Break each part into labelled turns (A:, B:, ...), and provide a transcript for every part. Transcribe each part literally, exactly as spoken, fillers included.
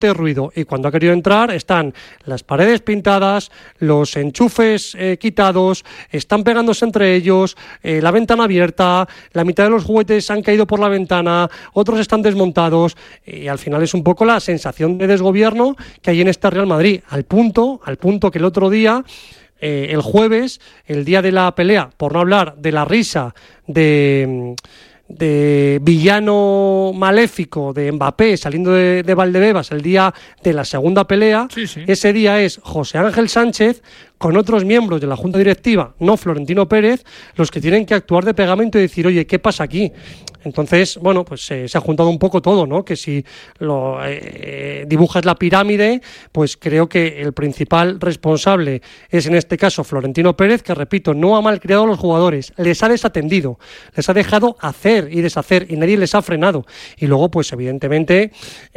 A: ruido, y cuando ha querido entrar están las paredes pintadas, los enchufes eh, quitados, están pegándose entre ellos, eh, la ventana abierta, la mitad de los juguetes han caído por la ventana, otros están desmontados, y al final es un poco la sensación de desgobierno que hay en este Real Madrid, al punto, al punto que el otro día, eh, el jueves, el día de la pelea, por no hablar de la risa de... de villano maléfico de Mbappé saliendo de, de Valdebebas el día de la segunda pelea,
B: sí, sí.
A: Ese día es José Ángel Sánchez con otros miembros de la Junta Directiva, no Florentino Pérez, los que tienen que actuar de pegamento y decir, oye, ¿qué pasa aquí? Entonces, bueno, pues eh, se ha juntado un poco todo, ¿no? Que si lo eh, dibujas la pirámide, pues creo que el principal responsable es en este caso Florentino Pérez, que repito, no ha malcriado a los jugadores, les ha desatendido, les ha dejado hacer y deshacer y nadie les ha frenado. Y luego, pues evidentemente,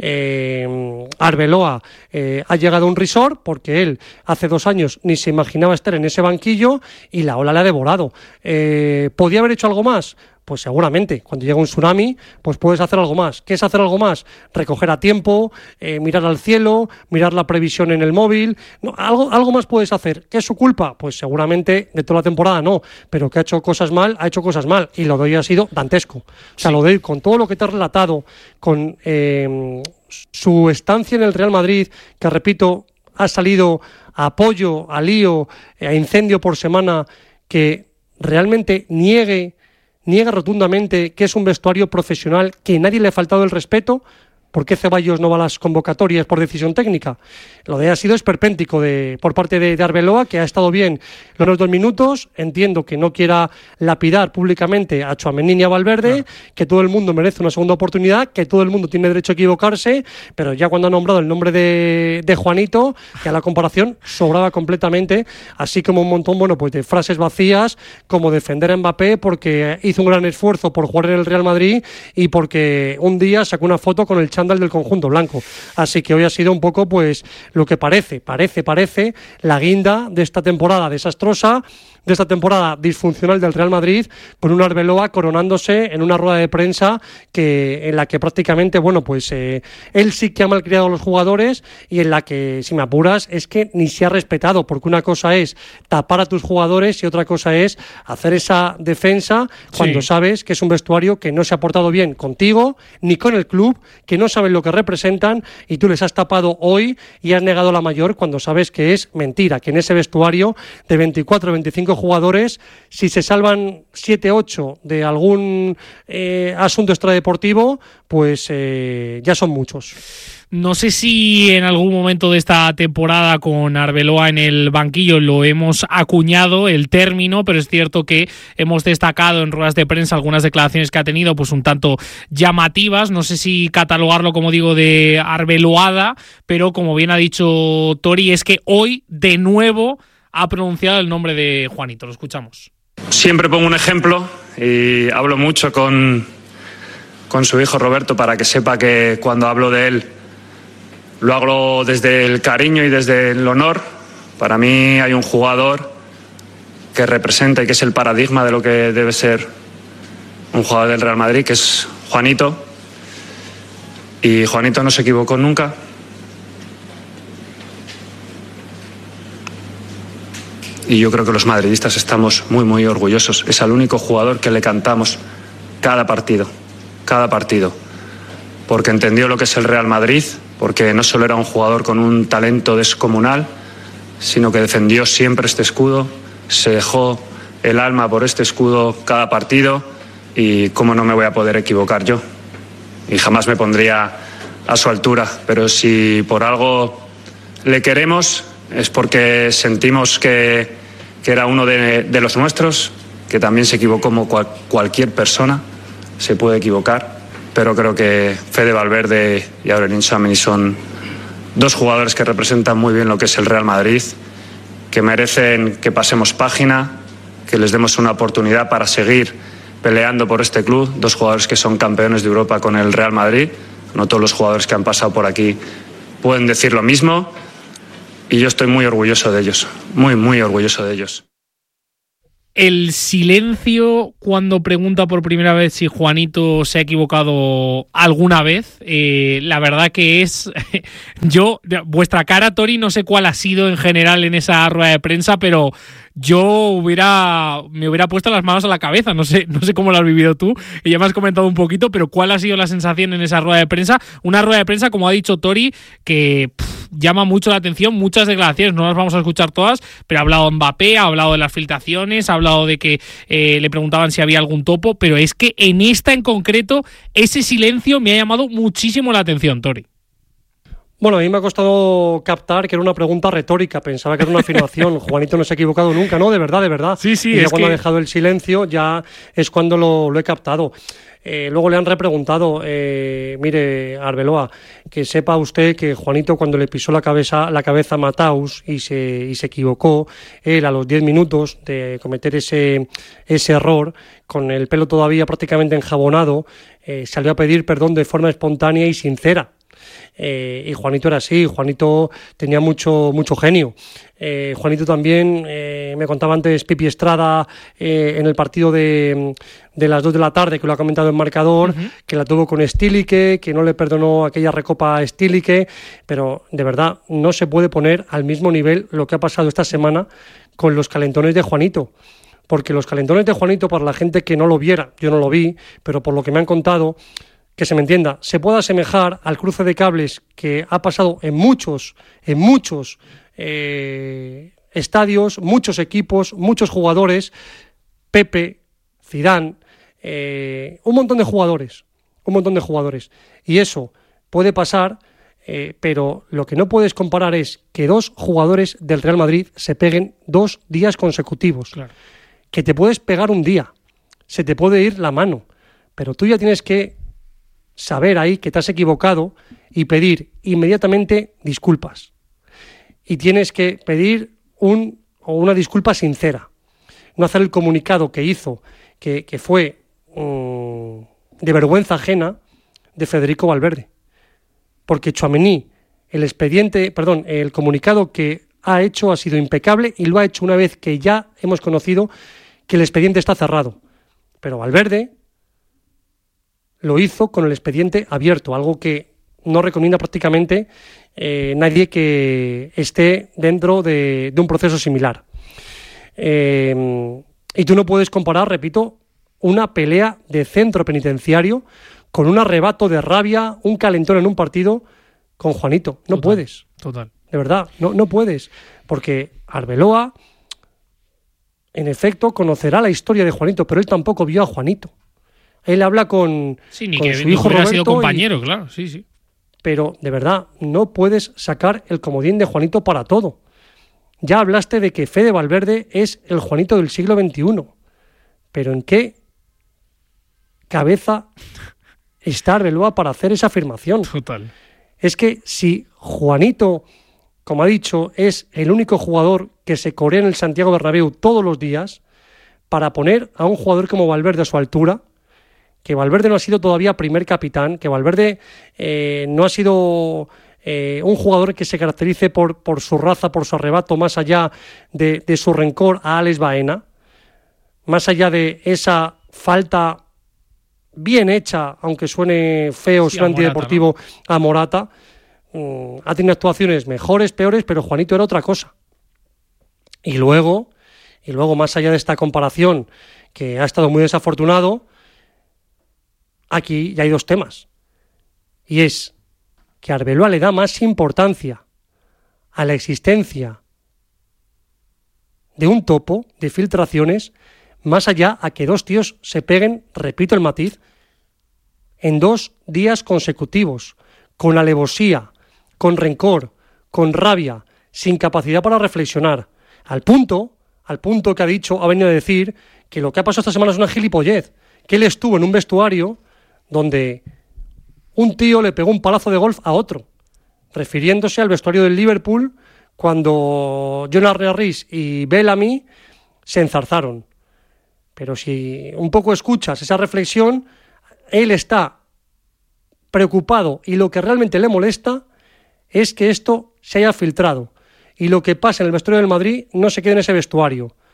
A: eh, Arbeloa eh, ha llegado a un resort porque él hace dos años ni se imaginaba estar en ese banquillo y la ola le ha devorado. Eh, ¿Podía haber hecho algo más? Pues seguramente, cuando llega un tsunami, pues puedes hacer algo más. ¿Qué es hacer algo más? Recoger a tiempo, eh, mirar al cielo, mirar la previsión en el móvil. No, algo, algo más puedes hacer. ¿Qué es su culpa? Pues seguramente de toda la temporada no, pero que ha hecho cosas mal, ha hecho cosas mal. Y lo de hoy ha sido dantesco. O sea, sí. Lo de hoy, con todo lo que te has relatado, con eh, su estancia en el Real Madrid, que repito, ha salido a apoyo, a lío, a incendio por semana, que realmente niegue niega rotundamente que es un vestuario profesional, que nadie le ha faltado el respeto. ¿Por qué Ceballos no va a las convocatorias por decisión técnica? Lo de ha sido esperpéntico de, por parte de, de Arbeloa, que ha estado bien los dos minutos. Entiendo que no quiera lapidar públicamente a Tchouaméni y a Valverde, no. Que todo el mundo merece una segunda oportunidad, que todo el mundo tiene derecho a equivocarse, pero ya cuando ha nombrado el nombre de, de Juanito, que a la comparación sobraba completamente, así como un montón, bueno, pues de frases vacías, como defender a Mbappé porque hizo un gran esfuerzo por jugar en el Real Madrid y porque un día sacó una foto con el chándal del conjunto blanco. Así que hoy ha sido un poco, pues, lo que parece, parece, parece la guinda de esta temporada desastrosa, de esta temporada disfuncional del Real Madrid, con un Arbeloa coronándose en una rueda de prensa que en la que prácticamente, bueno, pues eh, él sí que ha malcriado a los jugadores y en la que, si me apuras, es que ni se ha respetado, porque una cosa es tapar a tus jugadores y otra cosa es hacer esa defensa cuando sí. Sabes que es un vestuario que no se ha portado bien contigo ni con el club, que no saben lo que representan y tú les has tapado hoy y has negado la mayor cuando sabes que es mentira, que en ese vestuario de veinticuatro o veinticinco jugadores, si se salvan siete ocho de algún eh, asunto extradeportivo, pues eh, ya son muchos.
B: No sé si en algún momento de esta temporada con Arbeloa en el banquillo lo hemos acuñado el término, pero es cierto que hemos destacado en ruedas de prensa algunas declaraciones que ha tenido pues un tanto llamativas. No sé si catalogarlo, como digo, de arbeloada, pero como bien ha dicho Tori, es que hoy de nuevo ha pronunciado el nombre de Juanito. Lo escuchamos.
C: Siempre pongo un ejemplo y hablo mucho con, con su hijo Roberto para que sepa que cuando hablo de él lo hago desde el cariño y desde el honor. Para mí hay un jugador que representa y que es el paradigma de lo que debe ser un jugador del Real Madrid, que es Juanito. Y Juanito no se equivocó nunca. Y yo creo que los madridistas estamos muy, muy orgullosos. Es el único jugador que le cantamos cada partido, cada partido. Porque entendió lo que es el Real Madrid, porque no solo era un jugador con un talento descomunal, sino que defendió siempre este escudo, se dejó el alma por este escudo cada partido y cómo no me voy a poder equivocar yo. Y jamás me pondría a su altura, pero si por algo le queremos es porque sentimos que, que era uno de, de los nuestros, que también se equivocó como cual, cualquier persona se puede equivocar. Pero creo que Fede Valverde y Aurelien Tchouaméni son dos jugadores que representan muy bien lo que es el Real Madrid, que merecen que pasemos página, que les demos una oportunidad para seguir peleando por este club. Dos jugadores que son campeones de Europa con el Real Madrid. No todos los jugadores que han pasado por aquí pueden decir lo mismo. Y yo estoy muy orgulloso de ellos, muy, muy orgulloso de ellos.
B: El silencio cuando pregunta por primera vez si Juanito se ha equivocado alguna vez, eh, la verdad que es... yo, vuestra cara, Tori, no sé cuál ha sido en general en esa rueda de prensa, pero yo hubiera me hubiera puesto las manos a la cabeza. No sé, no sé cómo lo has vivido tú, y ya me has comentado un poquito, pero ¿cuál ha sido la sensación en esa rueda de prensa? Una rueda de prensa, como ha dicho Tori, que pff, llama mucho la atención, muchas declaraciones, no las vamos a escuchar todas, pero ha hablado de Mbappé, ha hablado de las filtraciones, ha hablado de que eh, le preguntaban si había algún topo, pero es que en esta en concreto, ese silencio me ha llamado muchísimo la atención, Tori.
A: Bueno, a mí me ha costado captar que era una pregunta retórica, pensaba que era una afirmación. Juanito no se ha equivocado nunca, ¿no? De verdad, de verdad.
B: Sí, sí,
A: y ya
B: es
A: cuando
B: que...
A: ha dejado el silencio, ya es cuando lo, lo he captado. Eh, luego le han repreguntado, eh, mire, Arbeloa, que sepa usted que Juanito, cuando le pisó la cabeza la cabeza a Mataus y se, y se equivocó, él a los diez minutos de cometer ese, ese error, con el pelo todavía prácticamente enjabonado, eh, salió a pedir perdón de forma espontánea y sincera. Eh, y Juanito era así, Juanito tenía mucho mucho genio. Eh, Juanito también, eh, me contaba antes Pipi Estrada eh, en el partido de, de las dos de la tarde, que lo ha comentado en marcador, uh-huh. que la tuvo con Stílique, que no le perdonó aquella recopa a Stílique, pero de verdad no se puede poner al mismo nivel lo que ha pasado esta semana con los calentones de Juanito. Porque los calentones de Juanito, para la gente que no lo viera, yo no lo vi, pero por lo que me han contado, que se me entienda, se puede asemejar al cruce de cables que ha pasado en muchos, en muchos eh, estadios, muchos equipos, muchos jugadores, Pepe, Zidane, eh, un montón de jugadores, un montón de jugadores. Y eso puede pasar, eh, pero lo que no puedes comparar es que dos jugadores del Real Madrid se peguen dos días consecutivos.
B: Claro.
A: Que te puedes pegar un día, se te puede ir la mano, pero tú ya tienes que saber ahí que te has equivocado y pedir inmediatamente disculpas. Y tienes que pedir un o una disculpa sincera. No hacer el comunicado que hizo, que, que fue mmm, de vergüenza ajena, de Federico Valverde. Porque Tchouaméni, el expediente, perdón, el comunicado que ha hecho ha sido impecable y lo ha hecho una vez que ya hemos conocido que el expediente está cerrado. Pero Valverde lo hizo con el expediente abierto, algo que no recomienda prácticamente eh, nadie que esté dentro de, de un proceso similar. Eh, y tú no puedes comparar, repito, una pelea de centro penitenciario con un arrebato de rabia, un calentón en un partido con Juanito. No
B: total,
A: puedes.
B: Total.
A: De verdad, no, no puedes. Porque Arbeloa, en efecto, conocerá la historia de Juanito, pero él tampoco vio a Juanito. Él habla con,
B: sí, ni
A: con
B: que
A: su hijo
B: hubiera
A: Roberto.
B: Sido compañero,
A: y,
B: claro, sí, sí.
A: Pero, de verdad, no puedes sacar el comodín de Juanito para todo. Ya hablaste de que Fede Valverde es el Juanito del siglo veintiuno. Pero ¿en qué cabeza está Arbeloa para hacer esa afirmación?
B: Total.
A: Es que si Juanito, como ha dicho, es el único jugador que se corea en el Santiago Bernabéu todos los días, para poner a un jugador como Valverde a su altura, que Valverde no ha sido todavía primer capitán, que Valverde eh, no ha sido eh, un jugador que se caracterice por, por su raza, por su arrebato, más allá de, de su rencor a Alex Baena, más allá de esa falta bien hecha, aunque suene feo,
B: sí,
A: suene
B: a Morata,
A: antideportivo,
B: ¿no?
A: a Morata, mm, ha tenido actuaciones mejores, peores, pero Juanito era otra cosa. Y luego, y luego más allá de esta comparación, que ha estado muy desafortunado, aquí ya hay dos temas. Y es que Arbeloa le da más importancia a la existencia de un topo de filtraciones, más allá a que dos tíos se peguen, repito el matiz, en dos días consecutivos, con alevosía, con rencor, con rabia, sin capacidad para reflexionar, al punto, al punto que ha dicho, ha venido a decir que lo que ha pasado esta semana es una gilipollez, que él estuvo en un vestuario donde un tío le pegó un palazo de golf a otro, refiriéndose al vestuario del Liverpool cuando Jonathan Rees y Bellamy se enzarzaron. Pero si un poco escuchas esa reflexión, él está preocupado y lo que realmente le molesta es que esto se haya filtrado y lo que pasa en el vestuario del Madrid no se quede en ese vestuario.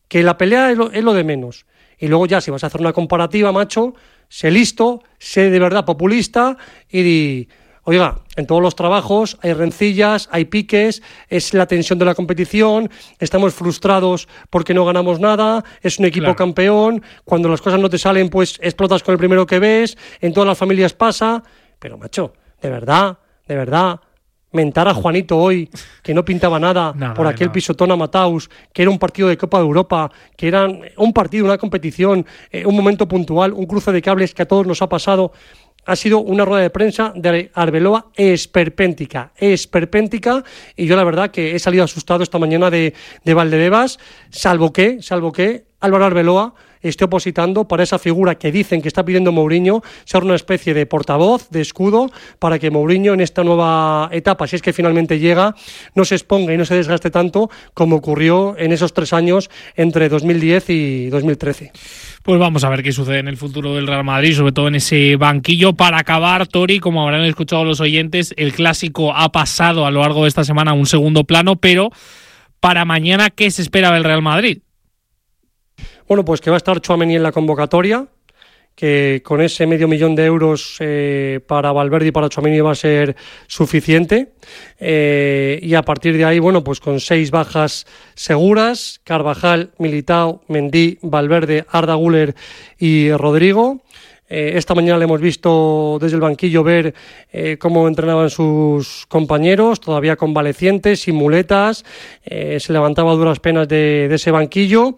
A: que la pelea es lo, es lo de menos. Y luego ya, si vas a hacer una comparativa, macho, sé listo, sé de verdad populista y di, oiga, en todos los trabajos hay rencillas, hay piques, es la tensión de la competición, estamos frustrados porque no ganamos nada, es un equipo claro. campeón, cuando las cosas no te salen, pues explotas con el primero que ves, en todas las familias pasa, pero macho, de verdad, de verdad, mentar a Juanito hoy, que no pintaba nada no, por aquel no. pisotón a Mataus, que era un partido de Copa de Europa, que era un partido, una competición, eh, un momento puntual, un cruce de cables que a todos nos ha pasado. Ha sido una rueda de prensa de Arbeloa esperpéntica, esperpéntica, y yo la verdad que he salido asustado esta mañana de, de Valdebebas, salvo que, salvo que Álvaro Arbeloa esté opositando para esa figura que dicen que está pidiendo Mourinho, ser una especie de portavoz, de escudo, para que Mourinho en esta nueva etapa, si es que finalmente llega, no se exponga y no se desgaste tanto como ocurrió en esos tres años entre dos mil diez y dos mil trece.
B: Pues vamos a ver qué sucede en el futuro del Real Madrid, sobre todo en ese banquillo. Para acabar, Tori, como habrán escuchado los oyentes, el clásico ha pasado a lo largo de esta semana a un segundo plano, pero para mañana, ¿qué se espera del Real Madrid?
A: Bueno, pues que va a estar Tchouaméni en la convocatoria, que con ese medio millón de euros eh, para Valverde y para Tchouaméni va a ser suficiente. Eh, y a partir de ahí, bueno, pues con seis bajas seguras, Carvajal, Militao, Mendy, Valverde, Arda Güler y Rodrigo. Eh, esta mañana le hemos visto desde el banquillo ver eh, cómo entrenaban sus compañeros, todavía convalecientes, sin muletas, eh, se levantaba a duras penas de, de ese banquillo.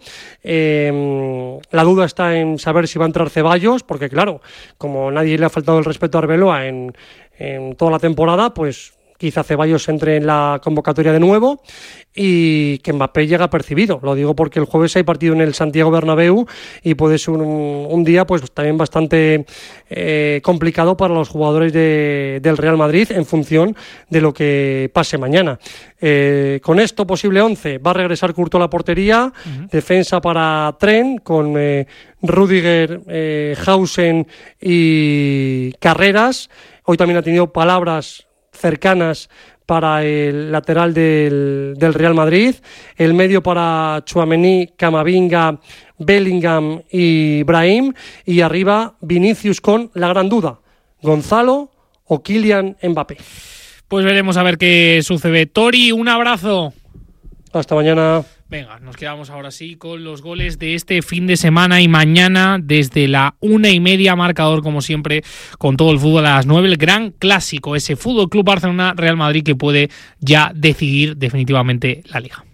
A: Eh, la duda está en saber si va a entrar Ceballos, porque claro, como nadie le ha faltado el respeto a Arbeloa en, en toda la temporada, pues quizá Ceballos entre en la convocatoria de nuevo y que Mbappé llega percibido. Lo digo porque el jueves hay partido en el Santiago Bernabéu y puede ser un, un día pues también bastante eh, complicado para los jugadores de, del Real Madrid en función de lo que pase mañana. Eh, con esto, posible once, va a regresar Courtois a la portería, uh-huh. defensa para Trent con eh, Rüdiger, eh, Hausen y Carreras. Hoy también ha tenido palabras cercanas para el lateral del, del Real Madrid, el medio para Tchouaméni, Camavinga, Bellingham y Brahim, y arriba Vinicius con la gran duda, Gonzalo o Kylian Mbappé.
B: Pues veremos a ver qué sucede. Tori, un abrazo.
A: Hasta mañana.
B: Venga, nos quedamos ahora sí con los goles de este fin de semana y mañana desde la una y media, marcador como siempre con todo el fútbol a las nueve, el gran clásico, ese Fútbol Club Barcelona Real Madrid que puede ya decidir definitivamente la Liga.